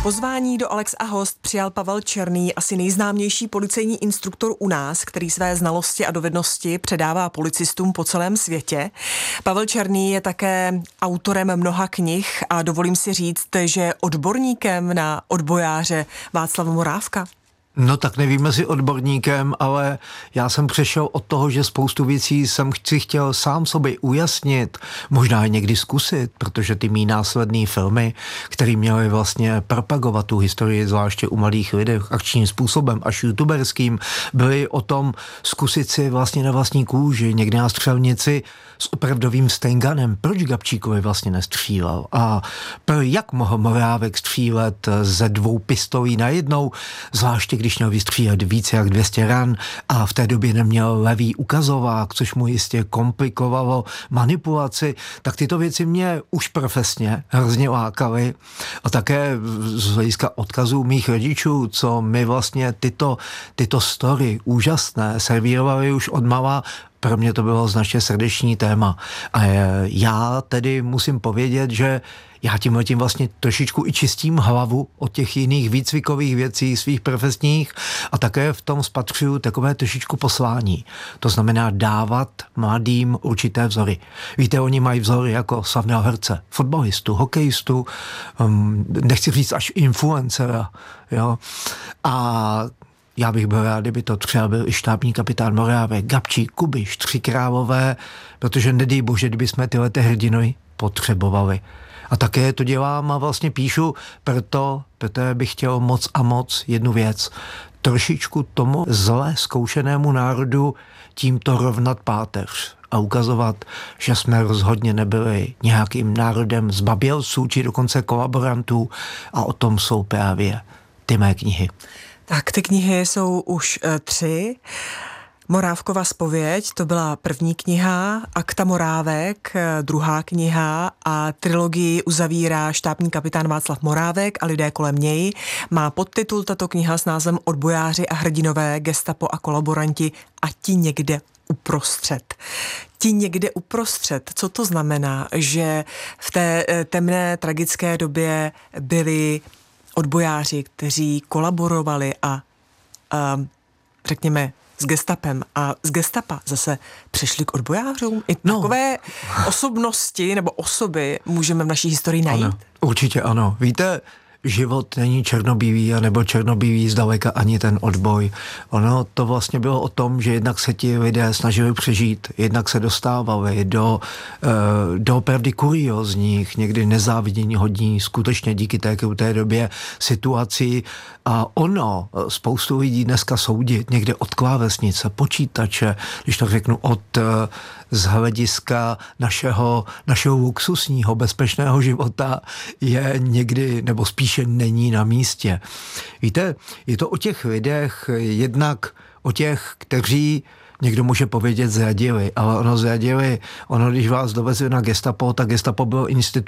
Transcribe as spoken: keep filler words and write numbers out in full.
Pozvání do Alex a host přijal Pavel Černý, asi nejznámější policejní instruktor u nás, který své znalosti a dovednosti předává policistům po celém světě. Pavel Černý je také autorem mnoha knih a dovolím si říct, že je odborníkem na odbojáře Václava Morávka. No tak nevím mezi odborníkem, ale já jsem přešel od toho, že spoustu věcí jsem si chtěl sám sobě ujasnit, možná i někdy zkusit, protože ty mý následný filmy, které měly vlastně propagovat tu historii, zvláště u mladých lidí, akčním způsobem, až youtuberským, byly o tom zkusit si vlastně na vlastní kůži, někde na střelnici s opravdovým stejnganem. Proč Gabčíkovi vlastně nestřílel? A jak mohl Morávek střílet ze dvou pistolí najednou, zvláště když měl vystřílet více jak dvě stě ran a v té době neměl levý ukazovák, což mu jistě komplikovalo manipulaci, tak tyto věci mě už profesně hrozně lákaly. A také z hlediska odkazů mých rodičů, co mi vlastně tyto, tyto story úžasné servírovaly už od mala. Pro mě to bylo značně srdeční téma. A já tedy musím povědět, že já tímhletím vlastně trošičku i čistím hlavu od těch jiných výcvikových věcí svých profesních a také v tom spatřuju takové trošičku poslání. To znamená dávat mladým určité vzory. Víte, oni mají vzory jako slavného herce, fotbalistu, hokejistu, um, nechci říct až influencera, jo. A já bych byl rád, kdyby to třeba byl i štábní kapitán Morávek, Gabčík, Kubiš, Tři králové, protože nedej bože, kdyby jsme tyhle hrdiny potřebovali. A také to dělám a vlastně píšu, proto, proto bych chtěl moc a moc jednu věc. Trošičku tomu zle zkoušenému národu tímto rovnat páteř a ukazovat, že jsme rozhodně nebyli nějakým národem zbabělců či dokonce kolaborantů a o tom jsou právě ty mé knihy. Tak ty knihy jsou už e, tři. Morávkova zpověď, to byla první kniha, Akta Morávek, druhá kniha a trilogii uzavírá štábní kapitán Václav Morávek a lidé kolem něj. Má podtitul tato kniha s názvem Odbojáři a hrdinové, gestapo a kolaboranti a ti někde uprostřed. Ti někde uprostřed. Co to znamená? Že v té temné tragické době byli odbojáři, kteří kolaborovali a, a řekněme s gestapem a z gestapa zase přešli k odbojářům. I no. Takové osobnosti nebo osoby můžeme v naší historii najít. Ano, určitě ano. Víte, život není černobílý, nebo černobílý zdaleka ani ten odboj. Ono to vlastně bylo o tom, že jednak se ti lidé snažili přežít, jednak se dostávali do, do opravdu kuriózních, někdy nezávidění hodní, skutečně díky té kruté době situací. A ono, spoustu lidí dneska soudit někde od klávesnice, počítače, když to řeknu od z hlediska našeho, našeho luxusního, bezpečného života je někdy, nebo spíše není na místě. Víte, je to o těch lidech, jednak o těch, kteří někdo může povědět zradili, ale ono zradili, ono když vás dovezli na gestapo, tak gestapo bylo institut